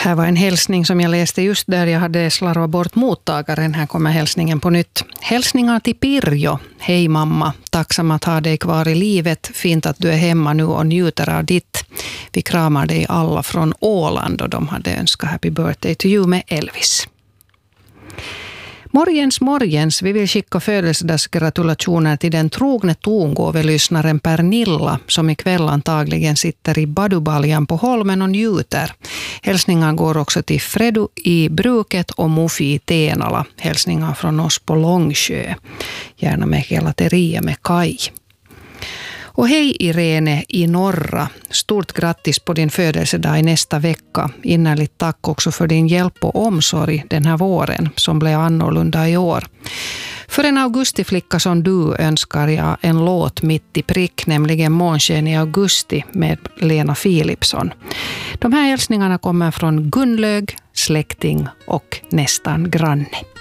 Här var en hälsning som jag läste just där jag hade slarvat bort mottagaren. Här kommer hälsningen på nytt. Hälsningar till Pirjo. Hej mamma, tacksam att ha dig kvar i livet. Fint att du är hemma nu och njuter av ditt. Vi kramar dig alla från Åland och de hade önskat happy birthday to you med Elvis. Morgens, vi vill skicka födelsedagsgratulationer till den trogne tongåvelyssnaren Pernilla som ikväll antagligen sitter i badubaljan på Holmen och njuter. Hälsningar går också till Fredu i Bruket och Mufi i Tenala. Hälsningar från oss på Långsjö. Gärna med gelateria med Kai. Och hej Irene i norra. Stort grattis på din födelsedag i nästa vecka. Innerligt tack också för din hjälp och omsorg den här våren som blev annorlunda i år. För en augustiflicka som du önskar jag en låt mitt i prick, nämligen Månsken i augusti med Lena Philipsson. De här hälsningarna kommer från Gunnlög, släkting och nästan granne.